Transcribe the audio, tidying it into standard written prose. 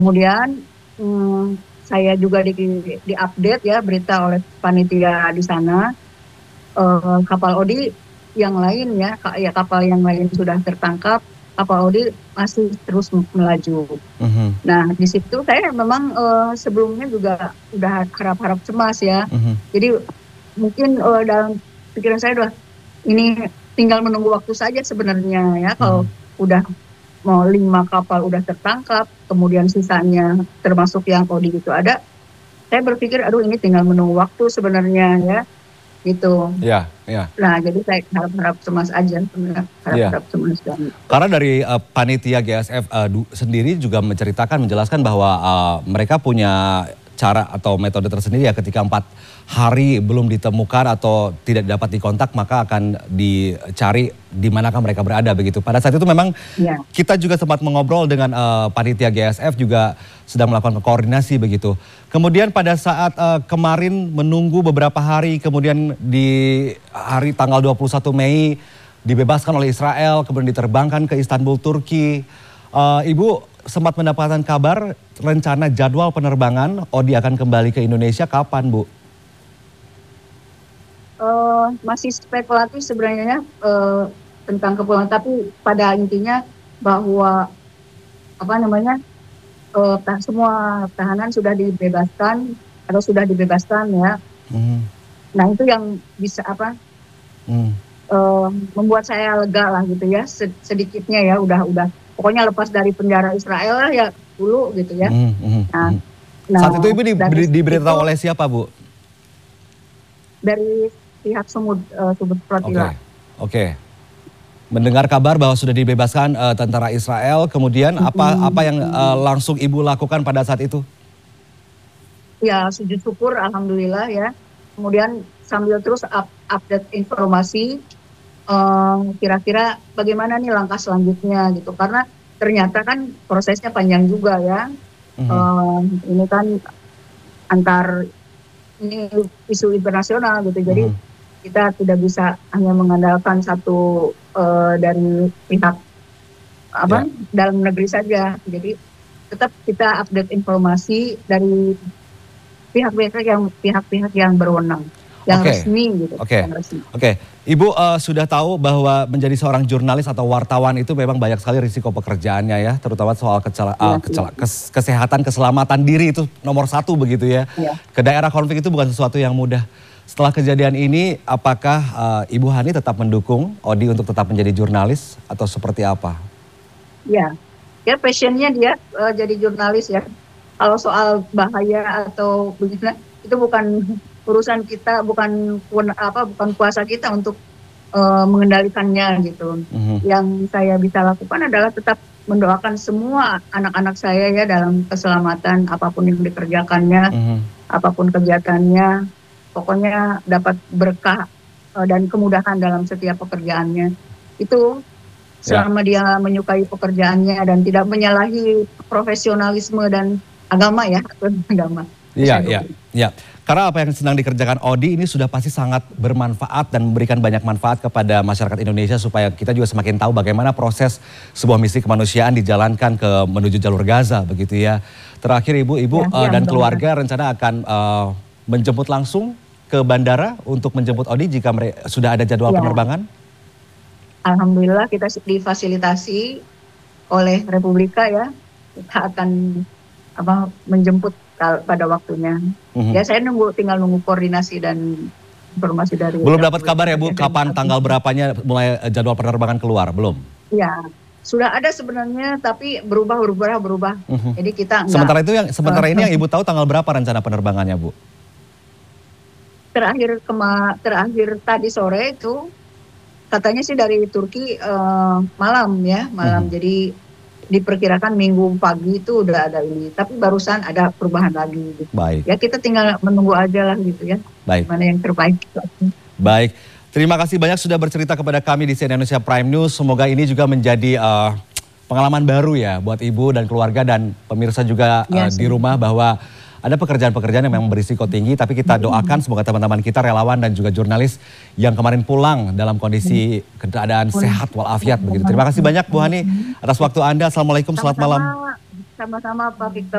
Kemudian saya juga diupdate ya berita oleh panitia di sana, kapal ODI yang lain ya kapal yang lain sudah tertangkap, kapal ODI masih terus melaju. Nah di situ saya memang sebelumnya juga udah harap-harap cemas ya. Jadi mungkin dalam pikiran saya udah ini tinggal menunggu waktu saja sebenarnya ya, kalau udah mau 5 kapal udah tertangkap, kemudian sisanya termasuk yang ODI itu ada, saya berpikir aduh ini tinggal menunggu waktu sebenarnya ya, gitu. Ya. Nah jadi saya harap-harap cemas aja, harap-harap cemas. Karena dari panitia GSF sendiri juga menjelaskan bahwa mereka punya cara atau metode tersendiri ya, ketika 4 hari belum ditemukan atau tidak dapat dikontak maka akan dicari di manakah mereka berada begitu. Pada saat itu memang kita juga sempat mengobrol dengan panitia GSF juga sedang melakukan koordinasi begitu. Kemudian pada saat kemarin menunggu beberapa hari, kemudian di hari tanggal 21 Mei dibebaskan oleh Israel, kemudian diterbangkan ke Istanbul, Turki. Ibu sempat mendapatkan kabar rencana jadwal penerbangan ODI akan kembali ke Indonesia kapan, Bu? Masih spekulatif sebenarnya tentang kepulangan, tapi pada intinya bahwa semua tahanan sudah dibebaskan atau sudah dibebaskan ya. Nah itu yang bisa membuat saya lega lah gitu ya, sedikitnya ya udah pokoknya lepas dari penjara Israel lah ya dulu gitu ya. Nah, saat itu Ibu diberitahu oleh siapa, Bu? Dari pihak Sumut Pratila. Oke. Mendengar kabar bahwa sudah dibebaskan tentara Israel, kemudian apa yang langsung Ibu lakukan pada saat itu? Ya sujud syukur alhamdulillah ya. Kemudian sambil terus update informasi kira-kira bagaimana nih langkah selanjutnya gitu, karena ternyata kan prosesnya panjang juga ya. Ini kan ini isu internasional gitu, jadi kita tidak bisa hanya mengandalkan satu dari pihak dalam negeri saja. Jadi tetap kita update informasi dari pihak-pihak yang berwenang, yang resmi gitu. Oke. Ibu sudah tahu bahwa menjadi seorang jurnalis atau wartawan itu memang banyak sekali risiko pekerjaannya ya, terutama soal kesehatan, keselamatan diri itu nomor 1 begitu ya. Ke daerah konflik itu bukan sesuatu yang mudah. Setelah kejadian ini, apakah Ibu Hani tetap mendukung ODI untuk tetap menjadi jurnalis atau seperti apa? Ya passionnya dia jadi jurnalis ya. Kalau soal bahaya atau begitu itu bukan urusan kita, bukan kuasa kita untuk mengendalikannya gitu. Yang saya bisa lakukan adalah tetap mendoakan semua anak-anak saya ya dalam keselamatan apapun yang dikerjakannya, apapun kegiatannya, pokoknya dapat berkah dan kemudahan dalam setiap pekerjaannya. Itu selama dia menyukai pekerjaannya dan tidak menyalahi profesionalisme dan agama ya, agama. Iya. Karena apa yang sedang dikerjakan ODI ini sudah pasti sangat bermanfaat dan memberikan banyak manfaat kepada masyarakat Indonesia, supaya kita juga semakin tahu bagaimana proses sebuah misi kemanusiaan dijalankan menuju jalur Gaza begitu ya. Terakhir Ibu dan keluarga rencana akan menjemput langsung ke bandara untuk menjemput ODI jika sudah ada jadwal penerbangan? Alhamdulillah kita difasilitasi oleh Republika ya. Kita akan menjemput pada waktunya. Ya saya tinggal nunggu koordinasi dan informasi dari. Belum dapat kabar ya Bu, kapan tanggal berapanya mulai jadwal penerbangan keluar? Belum? Ya, sudah ada sebenarnya tapi berubah. Jadi kita enggak. Sementara ini yang Ibu tahu tanggal berapa rencana penerbangannya, Bu? Terakhir tadi sore itu katanya sih dari Turki malam. Jadi diperkirakan minggu pagi itu udah ada ini, tapi barusan ada perubahan lagi gitu. Baik. Ya kita tinggal menunggu aja lah gitu ya. Baik. Mana yang terbaik. Baik. Terima kasih banyak sudah bercerita kepada kami di CNN Indonesia Prime News. Semoga ini juga menjadi pengalaman baru ya buat Ibu dan keluarga dan pemirsa juga di rumah, bahwa ada pekerjaan-pekerjaan yang memang berisiko tinggi, tapi kita doakan semoga teman-teman kita relawan dan juga jurnalis yang kemarin pulang dalam kondisi keadaan sehat walafiat begitu. Terima kasih banyak Bu Hani atas waktu Anda. Assalamualaikum, selamat malam. Sama-sama Pak Victor.